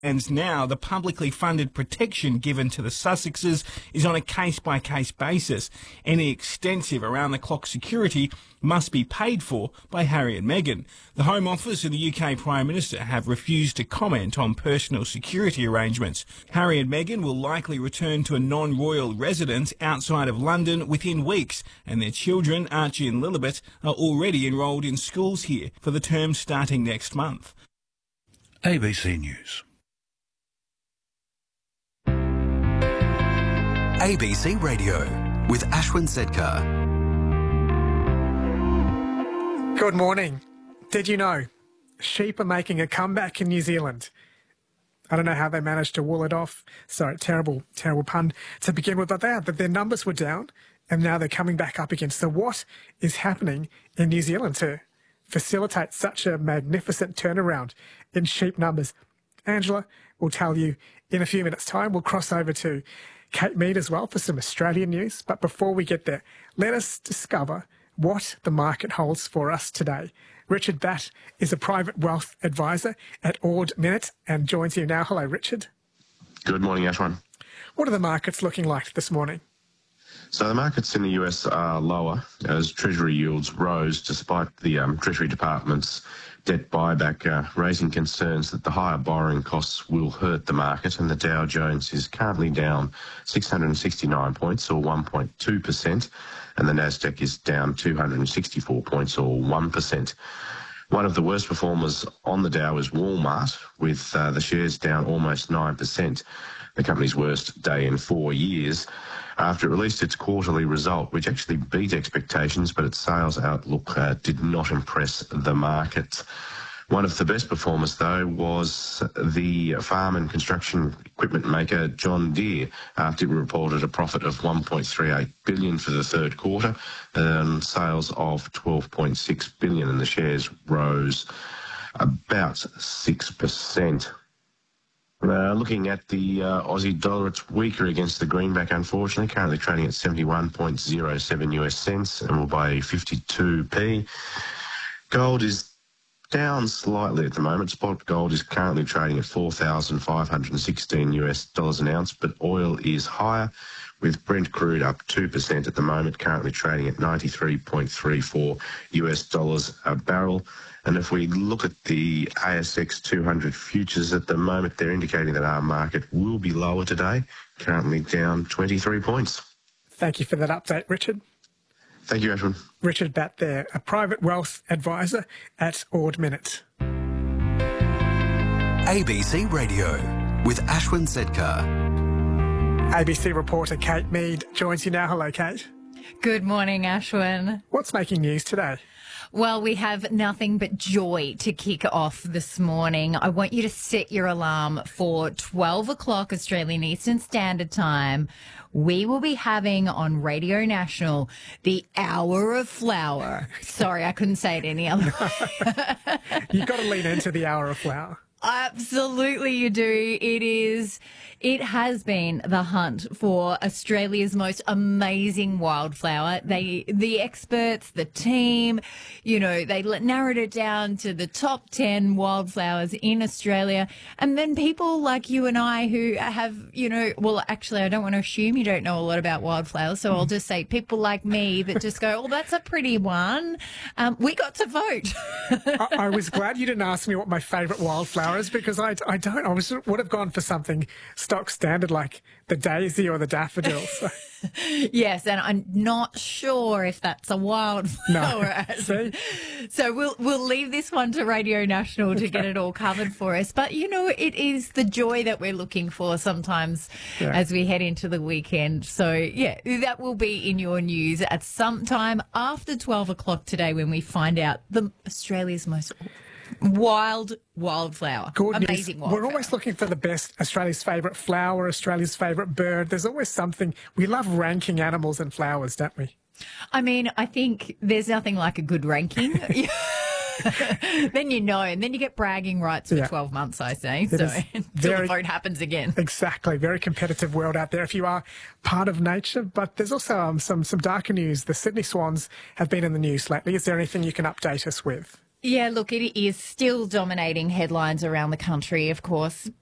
And now the publicly funded protection given to the Sussexes is on a case-by-case basis. Any extensive around-the-clock security must be paid for by Harry and Meghan. The Home Office and the UK Prime Minister have refused to comment on personal security arrangements. Harry and Meghan will likely return to a non-royal residence outside of London within weeks, and their children, Archie and Lilibet, are already enrolled in schools here for the term starting next month. ABC News. ABC Radio with Ashwin Sedkar. Good morning. Did you know sheep are making a comeback in New Zealand? I don't know how they managed to wool it off. Sorry, terrible pun to begin with, but their numbers were down and now they're coming back up again. So what is happening in New Zealand to facilitate such a magnificent turnaround in sheep numbers? Angela will tell you in a few minutes' time. We'll cross over to Kate Mead as well for some Australian news. But before we get there, let us discover what the market holds for us today. Richard Batt is a private wealth advisor at Ord Minnett and joins you now. Hello, Richard. Good morning, Ashwin. What are the markets looking like this morning? So the markets in the US are lower as Treasury yields rose despite the Treasury Department's debt buyback, raising concerns that the higher borrowing costs will hurt the market, and the Dow Jones is currently down 669 points or 1.2%, and the Nasdaq is down 264 points or 1%. One of the worst performers on the Dow is Walmart, with the shares down almost 9%, the company's worst day in 4 years, after it released its quarterly result, which actually beat expectations, but its sales outlook did not impress the market. One of the best performers, though, was the farm and construction equipment maker John Deere, after it reported a profit of $1.38 billion for the third quarter and sales of $12.6 billion, and the shares rose about 6%. Looking at the Aussie dollar, it's weaker against the greenback, unfortunately, currently trading at 71.07 US cents and will buy 52p. Gold is down slightly at the moment. Spot gold is currently trading at 4,516 US dollars an ounce, but oil is higher, with Brent crude up 2% at the moment, currently trading at 93.34 US dollars a barrel. And if we look at the ASX 200 futures at the moment, they're indicating that our market will be lower today, currently down 23 points. Thank you for that update, Richard. Thank you, Ashwin. Richard Batt there, a private wealth advisor at Ord Minnett. ABC Radio with Ashwin Sedkar. ABC reporter Kate Mead joins you now. Hello, Kate. Good morning, Ashwin. What's making news today? Well, we have nothing but joy to kick off this morning. I want you to set your alarm for 12 o'clock Australian Eastern Standard Time. We will be having on Radio National the Hour of Flower. Sorry, I couldn't say it any other way. You've got to lean into the Hour of Flower. Absolutely you do. It has been the hunt for Australia's most amazing wildflower. The experts, the team, they narrowed it down to the top 10 wildflowers in Australia. And then people like you and I who have, well, actually, I don't want to assume you don't know a lot about wildflowers. So I'll just say people like me that just go, oh, that's a pretty one. We got to vote. I was glad you didn't ask me what my favourite wildflower is, because I don't. I would have gone for something stock standard like the daisy or the daffodils. Yes, and I'm not sure if that's a wildflower. No. So we'll leave this one to Radio National to get it all covered for us. But, it is the joy that we're looking for sometimes as we head into the weekend. So, that will be in your news at some time after 12 o'clock today when we find out Australia's most wildflower. Good amazing news. wildflower. We're always looking for the best, Australia's favourite flower, Australia's favourite bird. There's always something. We love ranking animals and flowers, don't we? I mean, I think there's nothing like a good ranking. Then and then you get bragging rights for 12 months, I say. So until the vote happens again. Exactly. Very competitive world out there if you are part of nature. But there's also some darker news. The Sydney Swans have been in the news lately. Is there anything you can update us with? Yeah, look, it is still dominating headlines around the country, of course.